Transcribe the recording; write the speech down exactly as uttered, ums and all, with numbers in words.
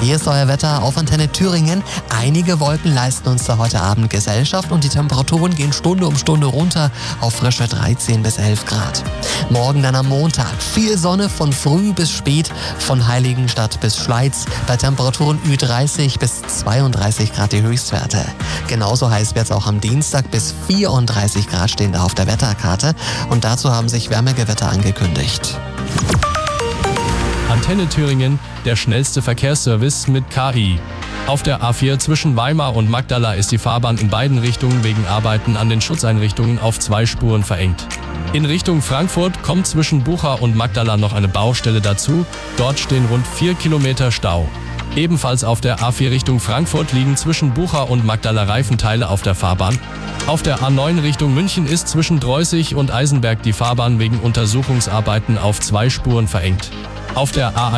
Hier ist euer Wetter auf Antenne Thüringen. Einige Wolken leisten uns da heute Abend Gesellschaft und die Temperaturen gehen Stunde um Stunde runter auf frische dreizehn bis elf Grad. Morgen dann am Montag viel Sonne von früh bis spät, von Heiligenstadt bis Schleiz, bei Temperaturen Ü dreißig bis zweiunddreißig Grad die Höchstwerte. Genauso heiß wird es auch am Dienstag, bis vierunddreißig Grad stehen da auf der Wetterkarte und dazu haben sich Wärmegewitter angekündigt. Antenne Thüringen, der schnellste Verkehrsservice mit K I. Auf der A vier zwischen Weimar und Magdala ist die Fahrbahn in beiden Richtungen wegen Arbeiten an den Schutzeinrichtungen auf zwei Spuren verengt. In Richtung Frankfurt kommt zwischen Bucha und Magdala noch eine Baustelle dazu. Dort stehen rund vier Kilometer Stau. Ebenfalls auf der A vier Richtung Frankfurt liegen zwischen Bucha und Magdala Reifenteile auf der Fahrbahn. Auf der A neun Richtung München ist zwischen Dreußig und Eisenberg die Fahrbahn wegen Untersuchungsarbeiten auf zwei Spuren verengt. Auf der A